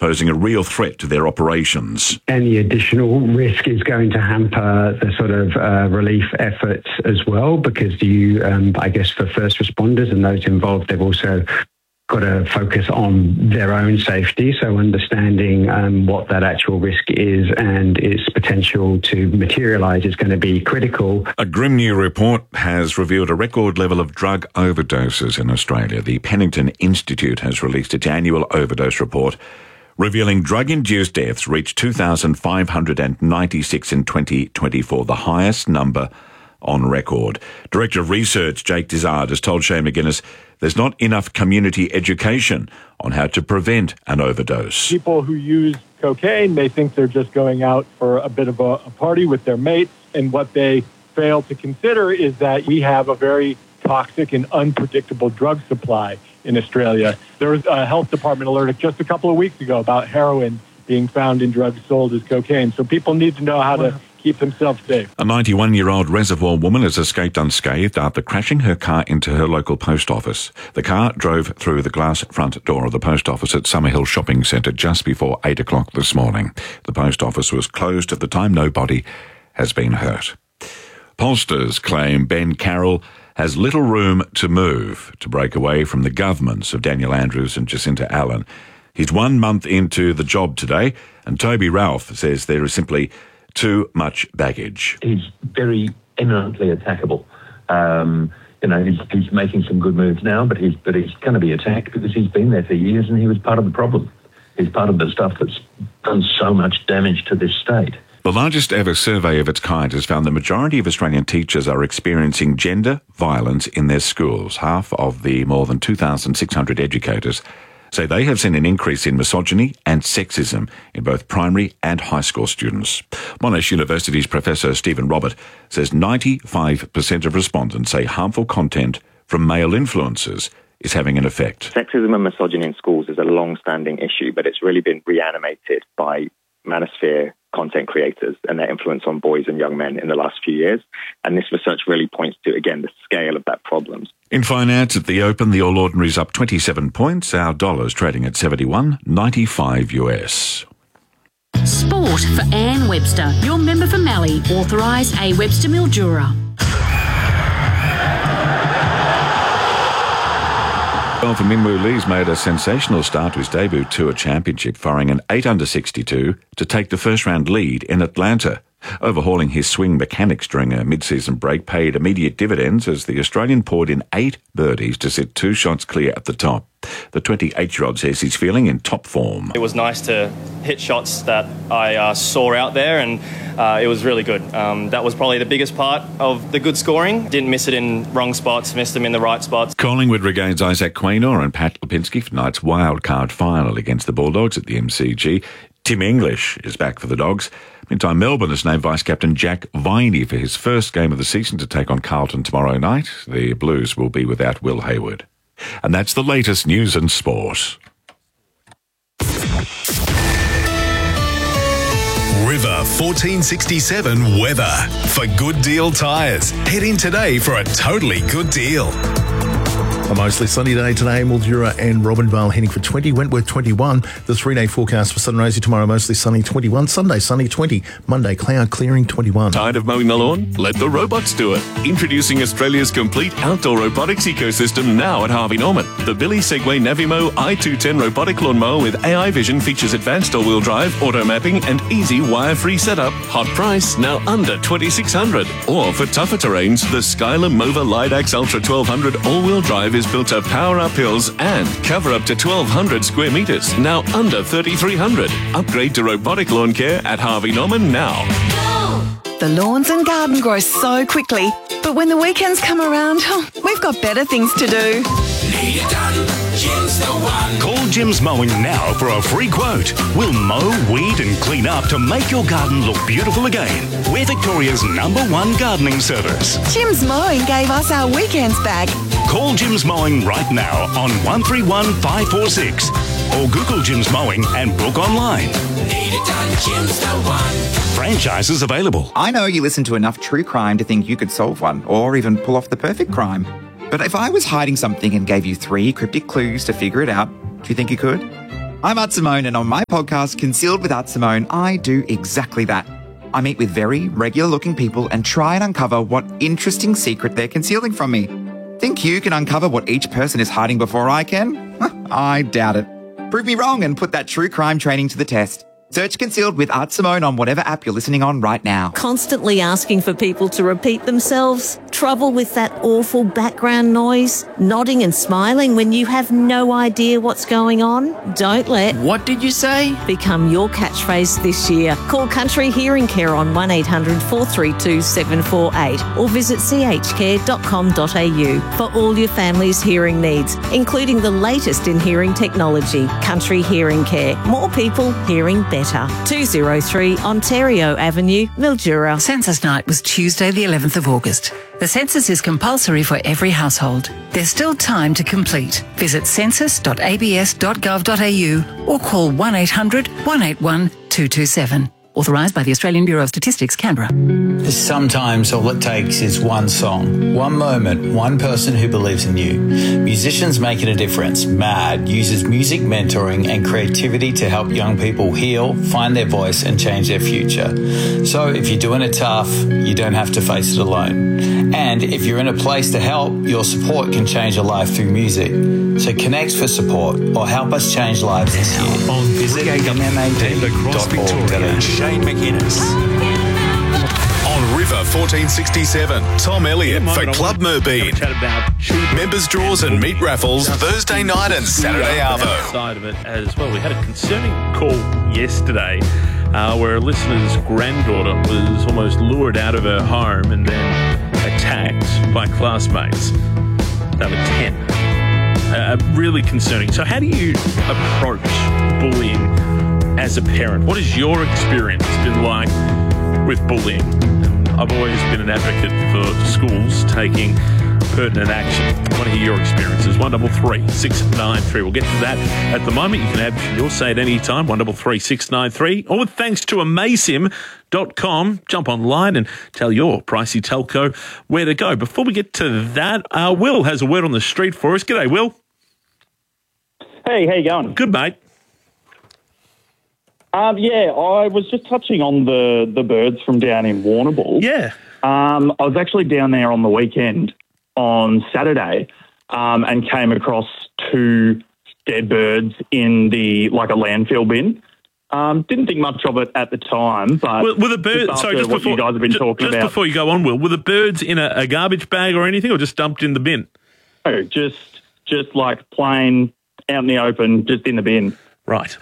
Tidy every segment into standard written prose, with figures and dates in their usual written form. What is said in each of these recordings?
posing a real threat to their operations. Any additional risk is going to hamper the sort of relief efforts as well, because I guess for first responders and those involved, they've also got to focus on their own safety. So understanding what that actual risk is and its potential to materialise is going to be critical. A grim new report has revealed a record level of drug overdoses in Australia. The Pennington Institute has released its annual overdose report, revealing drug-induced deaths reached 2,596 in 2024, the highest number on record. Director of Research Jake Dizard has told Shane McGuinness there's not enough community education on how to prevent an overdose. People who use cocaine, they think they're just going out for a bit of a party with their mates, and what they fail to consider is that we have a very toxic and unpredictable drug supply in Australia. There was a health department alert just a couple of weeks ago about heroin being found in drugs sold as cocaine. So people need to know how to keep themselves safe. A 91-year-old Reservoir woman has escaped unscathed after crashing her car into her local post office. The car drove through the glass front door of the post office at Summerhill Shopping Centre just before 8 o'clock this morning. The post office was closed at the time. Nobody has been hurt. Pollsters claim Ben Carroll has little room to move to break away from the governments of Daniel Andrews and Jacinta Allen. He's 1 month into the job today, and Toby Ralph says there is simply too much baggage. He's very eminently attackable. He's making some good moves now, but he's going to be attacked because he's been there for years and he was part of the problem. He's part of the stuff that's done so much damage to this state. The largest ever survey of its kind has found the majority of Australian teachers are experiencing gender violence in their schools. Half of the more than 2,600 educators say they have seen an increase in misogyny and sexism in both primary and high school students. Monash University's Professor Stephen Robert says 95% of respondents say harmful content from male influencers is having an effect. Sexism and misogyny in schools is a long-standing issue, but it's really been reanimated by manosphere content creators and their influence on boys and young men in the last few years. And this research really points to, again, the scale of that problem. In finance at the Open, the All Ordinary's up 27 points. Our dollar's trading at 71.95 US. Sport for Anne Webster, your member for Mallee, authorised A. Webster Mildura. Well, for Minwoo Lee's made a sensational start to his debut tour championship, firing an 8 under 62 to take the first-round lead in Atlanta. Overhauling his swing mechanics during a mid-season break paid immediate dividends as the Australian poured in 8 birdies to sit 2 shots clear at the top. The 28-year-old says he's feeling in top form. It was nice to hit shots that I saw out there, and it was really good. That was probably the biggest part of the good scoring. Didn't miss it in wrong spots, missed them in the right spots. Collingwood regains Isaac Quaynor and Pat Lipinski for tonight's wildcard final against the Bulldogs at the MCG. Tim English is back for the Dogs. Meantime, Melbourne has named Vice-Captain Jack Viney for his first game of the season to take on Carlton tomorrow night. The Blues will be without Will Hayward. And that's the latest news and sport. River 1467 weather for Good Deal Tyres. Head in today for a totally good deal. A mostly sunny day today, Mildura and Robinvale heading for 20, Wentworth 21. The 3-day forecast for Southern Rosy tomorrow, mostly sunny 21, Sunday sunny 20, Monday cloud clearing 21. Tired of mowing the lawn? Let the robots do it. Introducing Australia's complete outdoor robotics ecosystem now at Harvey Norman. The Billy Segway Navimo i210 robotic lawnmower with AI vision features advanced all-wheel drive, auto mapping and easy wire-free setup. Hot price, now under $2,600. Or for tougher terrains, the Skyler Mova Lidax Ultra 1200 all-wheel drive is built to power up hills and cover up to 1,200 square metres, now under $3,300. Upgrade to robotic lawn care at Harvey Norman now. The lawns and garden grow so quickly, but when the weekends come around, we've got better things to do. Need it done, Jim's the one. Call Jim's Mowing now for a free quote. We'll mow, weed and clean up to make your garden look beautiful again. We're Victoria's #1 gardening service. Jim's Mowing gave us our weekends back. Call Jim's Mowing right now on 131 546 or Google Jim's Mowing and book online. Need it done, Jim's the one. Franchises available. I know you listen to enough true crime to think you could solve one or even pull off the perfect crime. But if I was hiding something and gave you 3 cryptic clues to figure it out, do you think you could? I'm Art Simone, and on my podcast, Concealed with Art Simone, I do exactly that. I meet with very regular-looking people and try and uncover what interesting secret they're concealing from me. Think you can uncover what each person is hiding before I can? I doubt it. Prove me wrong and put that true crime training to the test. Search Concealed with Art Simone on whatever app you're listening on right now. Constantly asking for people to repeat themselves? Trouble with that awful background noise? Nodding and smiling when you have no idea what's going on? Don't let "What did you say?" become your catchphrase this year. Call Country Hearing Care on 1800 432 748 or visit chcare.com.au for all your family's hearing needs, including the latest in hearing technology. Country Hearing Care. More people hearing better. 203 Ontario Avenue, Mildura. Census night was Tuesday the 11th of August. The census is compulsory for every household. There's still time to complete. Visit census.abs.gov.au or call 1800 181 227. Authorised by the Australian Bureau of Statistics, Canberra. Sometimes all it takes is one song, one moment, one person who believes in you. Musicians Making a Difference, MAD, uses music mentoring and creativity to help young people heal, find their voice and change their future. So if you're doing it tough, you don't have to face it alone. And if you're in a place to help, your support can change a life through music. So connect for support or help us change lives this year. On Visit mmad.org.au. Shane McInnes. On River 1467, Tom Elliott for Club Merbeen. Members draws and meat raffles Thursday night and Saturday arvo. Side of it as well. We had a concerning call yesterday where a listener's granddaughter was almost lured out of her home and then attacked by classmates. They were 10. Really concerning. So how do you approach bullying as a parent? What has your experience been like with bullying? I've always been an advocate for schools taking pertinent action. I want to hear your experiences. 133 693. We'll get to that at the moment. You can add your say at any time. 133 693. Or with thanks to amasim.com, jump online and tell your pricey telco where to go. Before we get to that, Will has a word on the street for us. G'day, Will. Hey, how you going? Good, mate. I was just touching on the birds from down in Warrnambool. Yeah. I was actually down there on the weekend on Saturday and came across 2 dead birds in a landfill bin. Didn't think much of it at the time, but were the birds? Sorry, just before you guys have been talking about. Just before you go on, Will, were the birds in a garbage bag or anything, or just dumped in the bin? No, just like plain out in the open, just in the bin. Right.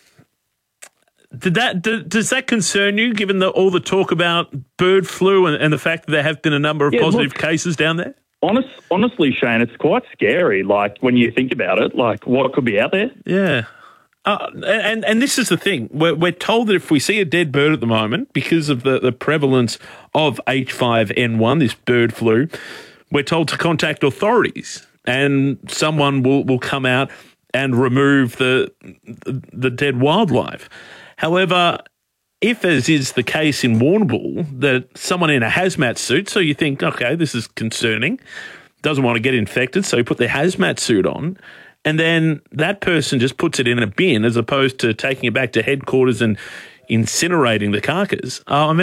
Does that concern you, given all the talk about bird flu and the fact that there have been a number of positive cases down there? Honestly, Shane, it's quite scary, when you think about it, what could be out there. Yeah. And this is the thing. We're told that if we see a dead bird at the moment, because of the prevalence of H5N1, this bird flu, we're told to contact authorities and someone will come out and remove the dead wildlife. However, if, as is the case in Warrnambool, that someone in a hazmat suit, so you think, okay, this is concerning, doesn't want to get infected, so you put their hazmat suit on, and then that person just puts it in a bin as opposed to taking it back to headquarters and incinerating the carcass. I'm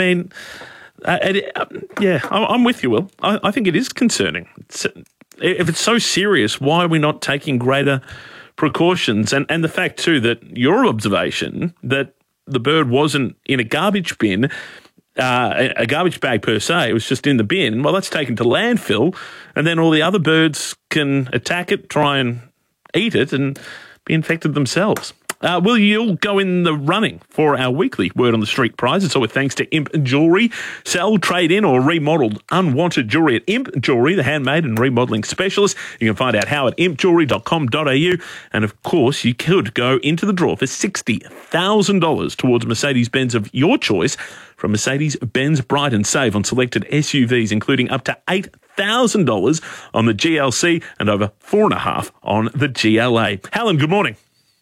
with you, Will. I think it is concerning. If it's so serious, why are we not taking greater precautions? And the fact, too, that your observation that the bird wasn't in a garbage bin, a garbage bag per se, it was just in the bin, well, that's taken to landfill, and then all the other birds can attack it, try and eat it, and be infected themselves. Will you go in the running for our weekly Word on the Street prize? It's all with thanks to Imp Jewellery. Sell, trade in or remodelled unwanted jewellery at Imp Jewellery, the handmade and remodelling specialist. You can find out how at impjewellery.com.au. And of course, you could go into the draw for $60,000 towards Mercedes-Benz of your choice from Mercedes-Benz Brighton. Save on selected SUVs, including up to $8,000 on the GLC and over $4,500 on the GLA. Helen, good morning.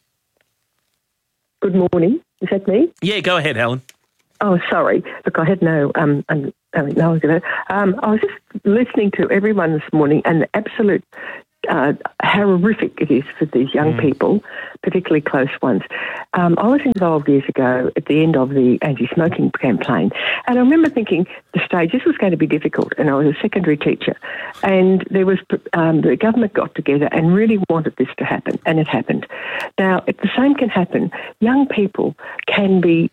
Good morning. Is that me? Yeah, go ahead, Helen. Oh, sorry. Look, I had no I was just listening to everyone this morning, and the absolute how horrific it is for these young people, particularly close ones. I was involved years ago at the end of the anti-smoking campaign, and I remember thinking this was going to be difficult, and I was a secondary teacher, and there was the government got together and really wanted this to happen, and it happened. Now, if the same can happen, young people can be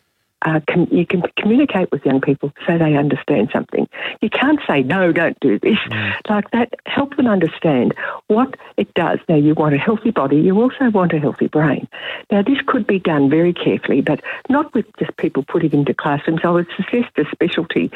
you can communicate with young people so they understand something. You can't say, no, don't do this. Like that, help them understand what it does. Now, you want a healthy body. You also want a healthy brain. Now, this could be done very carefully, but not with just people putting into classrooms. I would suggest a specialty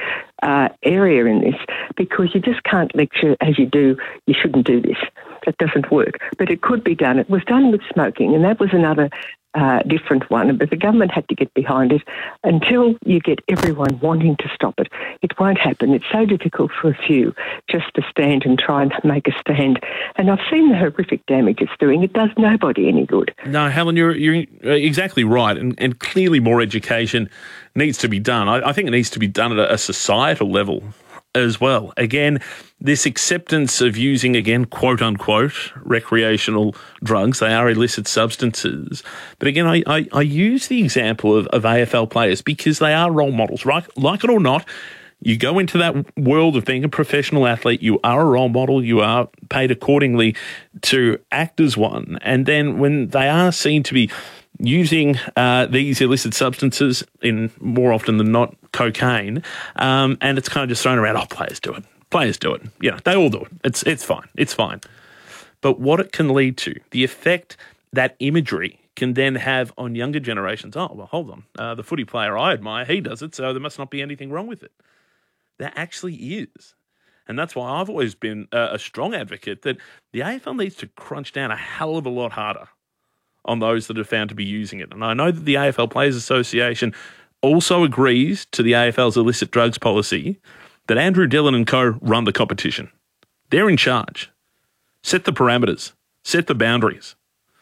area in this, because you just can't lecture as you do, you shouldn't do this. That doesn't work. But it could be done. It was done with smoking, and that was another different one, but the government had to get behind it. Until you get everyone wanting to stop it, it won't happen. It's so difficult for a few just to stand and try and make a stand. And I've seen the horrific damage it's doing. It does nobody any good. No, Helen, you're exactly right, and clearly more education needs to be done. I think it needs to be done at a societal level as well. Again, this acceptance of using, again, quote-unquote, recreational drugs. They are illicit substances. But again, I use the example of AFL players because they are role models, right? Like it or not, you go into that world of being a professional athlete, you are a role model, you are paid accordingly to act as one. And then when they are seen to be using these illicit substances, in more often than not cocaine, and it's kind of just thrown around, players do it. Players do it. Yeah, they all do it. It's fine. It's fine. But what it can lead to, the effect that imagery can then have on younger generations. Oh, well, hold on. The footy player I admire, he does it, so there must not be anything wrong with it. There actually is. And that's why I've always been a strong advocate that the AFL needs to crunch down a hell of a lot harder on those that are found to be using it. And I know that the AFL Players Association also agrees to the AFL's illicit drugs policy, that Andrew Dillon and co run the competition. They're in charge. Set the parameters. Set the boundaries.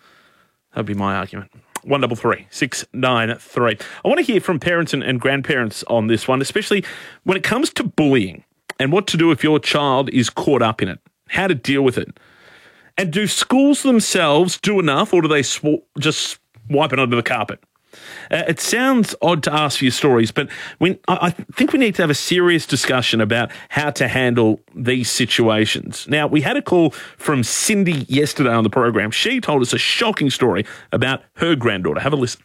That'd be my argument. 133 693. I want to hear from parents and grandparents on this one, especially when it comes to bullying and what to do if your child is caught up in it, how to deal with it. And do schools themselves do enough, or do they just wipe it under the carpet? It sounds odd to ask for your stories, but I think we need to have a serious discussion about how to handle these situations. Now, we had a call from Cindy yesterday on the program. She told us a shocking story about her granddaughter. Have a listen.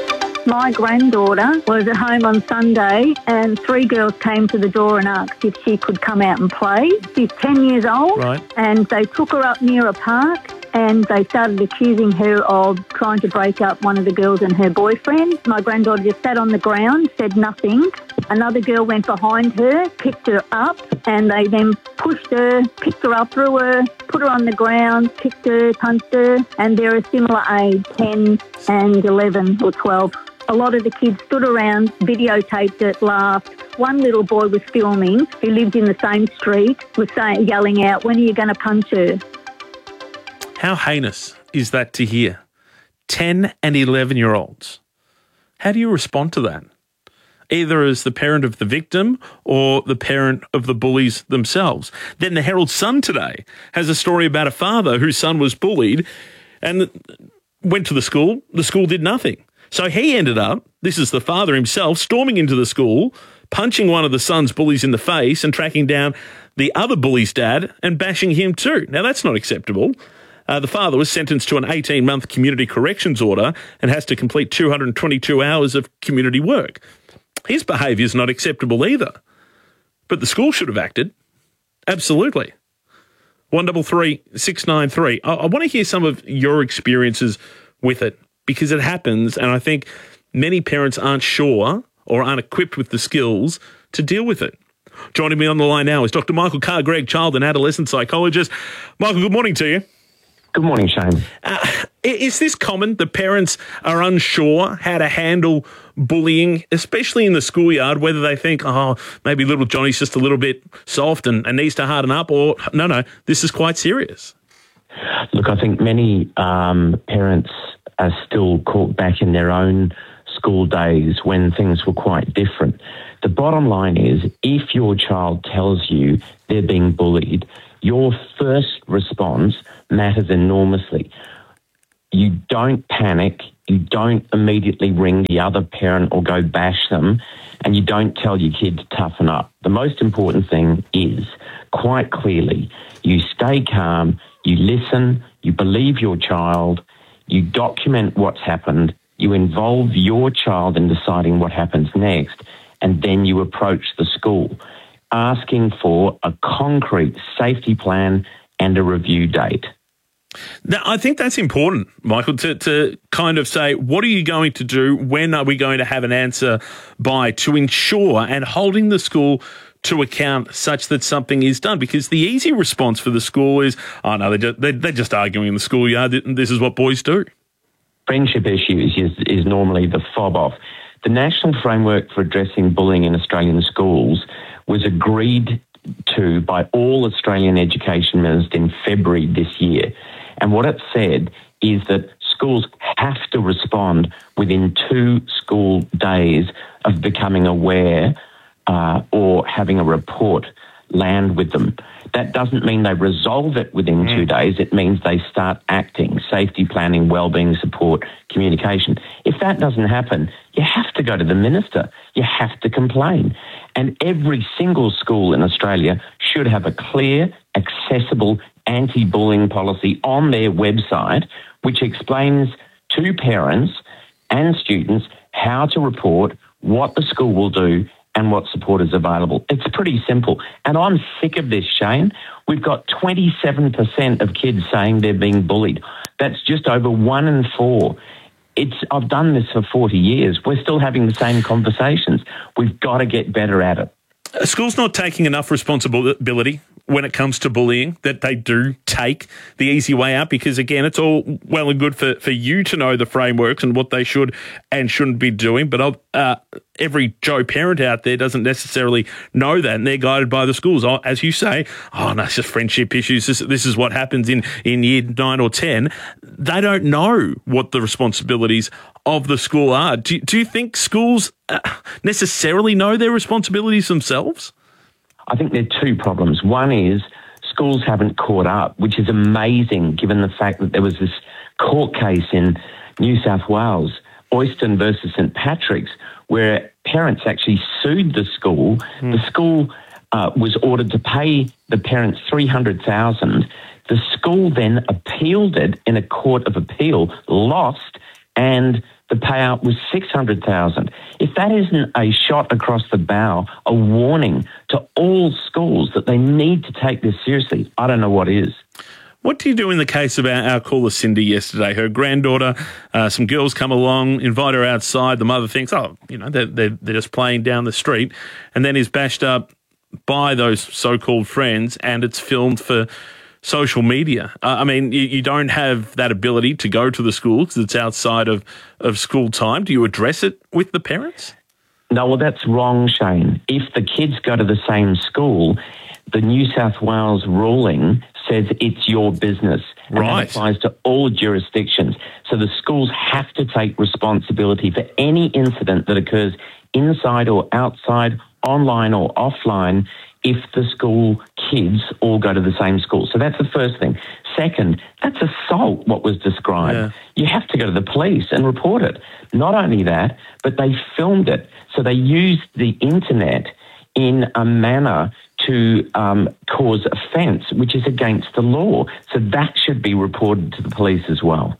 My granddaughter was at home on Sunday and 3 girls came to the door and asked if she could come out and play. She's 10 years old, right, and they took her up near a park and they started accusing her of trying to break up one of the girls and her boyfriend. My granddaughter just sat on the ground, said nothing. Another girl went behind her, picked her up, and they then pushed her, picked her up, threw her, put her on the ground, kicked her, punched her, and they're a similar age, 10 and 11 or 12. A lot of the kids stood around, videotaped it, laughed. One little boy was filming, who lived in the same street, was yelling out, "When are you going to punch her?" How heinous is that to hear? 10 and 11-year-olds. How do you respond to that? Either as the parent of the victim or the parent of the bullies themselves. Then the Herald Sun today has a story about a father whose son was bullied and went to the school. The school did nothing. So he ended up, this is the father himself, storming into the school, punching one of the son's bullies in the face and tracking down the other bully's dad and bashing him too. Now, that's not acceptable. The father was sentenced to an 18-month community corrections order and has to complete 222 hours of community work. His behaviour is not acceptable either. But the school should have acted. Absolutely. 133 693. I want to hear some of your experiences with it, because it happens, and I think many parents aren't sure or aren't equipped with the skills to deal with it. Joining me on the line now is Dr. Michael Carr-Gregg, child and adolescent psychologist. Michael, good morning to you. Good morning, Shane. Is this common? The parents are unsure how to handle bullying, especially in the schoolyard, whether they think, maybe little Johnny's just a little bit soft and needs to harden up, or no, this is quite serious. Look, I think many parents are still caught back in their own school days when things were quite different. The bottom line is, if your child tells you they're being bullied, your first response matters enormously. You don't panic, you don't immediately ring the other parent or go bash them, and you don't tell your kid to toughen up. The most important thing is, quite clearly, you stay calm, you listen, you believe your child, you document what's happened, you involve your child in deciding what happens next, and then you approach the school, asking for a concrete safety plan and a review date. Now, I think that's important, Michael, to kind of say, what are you going to do? When are we going to have an answer by, to ensure and holding the school to account such that something is done? Because the easy response for the school is, oh, no, they're just arguing in the schoolyard. This is what boys do. Friendship issues is normally the fob off. The National Framework for Addressing Bullying in Australian Schools was agreed to by all Australian education ministers in February this year. And what it said is that schools have to respond within 2 school days of becoming aware or having a report land with them. That doesn't mean they resolve it within 2 days. It means they start acting, safety planning, wellbeing support, communication. If that doesn't happen, you have to go to the minister. You have to complain. And every single school in Australia should have a clear, accessible anti-bullying policy on their website, which explains to parents and students how to report, what the school will do, and what support is available. It's pretty simple. And I'm sick of this, Shane. We've got 27% of kids saying they're being bullied. That's just over 1 in 4. I've done this for 40 years. We're still having the same conversations. We've got to get better at it. A school's not taking enough responsibility when it comes to bullying, that they do take the easy way out, because, again, it's all well and good for you to know the frameworks and what they should and shouldn't be doing, but every Joe parent out there doesn't necessarily know that, and they're guided by the schools. As you say, oh, no, it's just friendship issues. This is what happens in year 9 or 10. They don't know what the responsibilities of the school are. Do you think schools necessarily know their responsibilities themselves? I think there are 2 problems. One is schools haven't caught up, which is amazing given the fact that there was this court case in New South Wales, Oyston versus St Patrick's, where parents actually sued the school. The school was ordered to pay the parents $300,000. The school then appealed it in a court of appeal, lost, and the payout was $600,000. If that isn't a shot across the bow, a warning to all schools that they need to take this seriously, I don't know what is. What do you do in the case of our caller Cindy yesterday? Her granddaughter, some girls come along, invite her outside. The mother thinks, they're just playing down the street, and then is bashed up by those so-called friends, and it's filmed for social media. I mean, you don't have that ability to go to the school because it's outside of school time. Do you address it with the parents? No, well, that's wrong, Shane. If the kids go to the same school, the New South Wales ruling says it's your business. And that applies to all jurisdictions. So the schools have to take responsibility for any incident that occurs inside or outside, online or offline, if the school kids all go to the same school. So that's the first thing. Second, that's assault, what was described. Yeah. You have to go to the police and report it. Not only that, but they filmed it. So they used the internet in a manner to cause offence, which is against the law. So that should be reported to the police as well.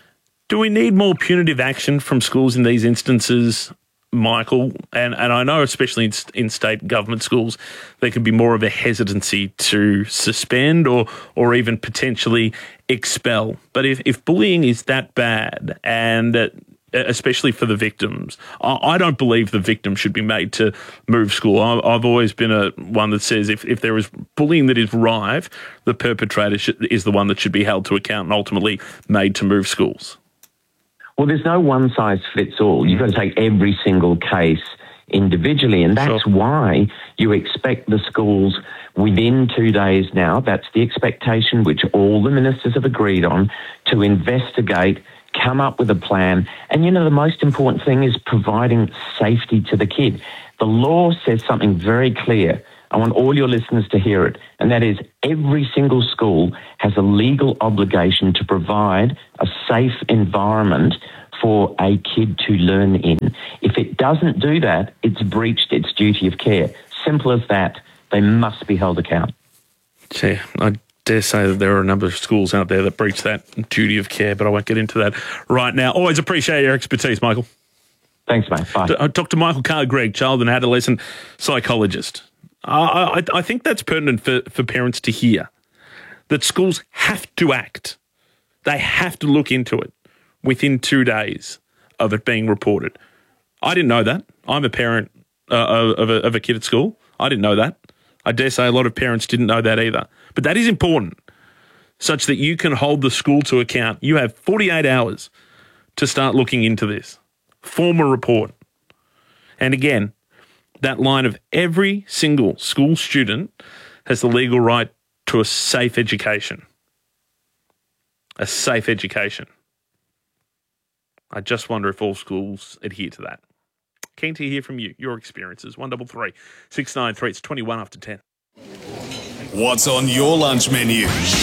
Do we need more punitive action from schools in these instances, Michael? And I know especially in state government schools, there can be more of a hesitancy to suspend or even potentially expel. But if bullying is that bad, and especially for the victims, I don't believe the victim should be made to move school. I've always been one that says if there is bullying that is rife, the perpetrator is the one that should be held to account and ultimately made to move schools. Well, there's no one-size-fits-all. You've got to take every single case individually, and that's why you expect the schools within 2 days now, that's the expectation which all the ministers have agreed on, to investigate, come up with a plan. And, the most important thing is providing safety to the kid. The law says something very clear. I want all your listeners to hear it, and that is every single school has a legal obligation to provide a safe environment for a kid to learn in. If it doesn't do that, it's breached its duty of care. Simple as that. They must be held accountable. Yeah, I dare say that there are a number of schools out there that breach that duty of care, but I won't get into that right now. Always appreciate your expertise, Michael. Thanks, mate. Bye. Dr. Michael Carr-Gregg, child and adolescent psychologist. I think that's pertinent for parents to hear, that schools have to act. They have to look into it within 2 days of it being reported. I didn't know that. I'm a parent of a kid at school. I didn't know that. I dare say a lot of parents didn't know that either. But that is important, such that you can hold the school to account. You have 48 hours to start looking into this. Form a report. And again, that line of every single school student has the legal right to a safe education. A safe education. I just wonder if all schools adhere to that. Keen to hear from you, your experiences. 133 693. It's 21 after 10. What's on your lunch menu?